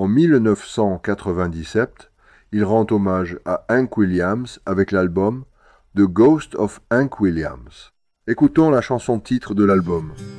En 1997, il rend hommage à Hank Williams avec l'album The Ghost of Hank Williams. Écoutons la chanson titre de l'album.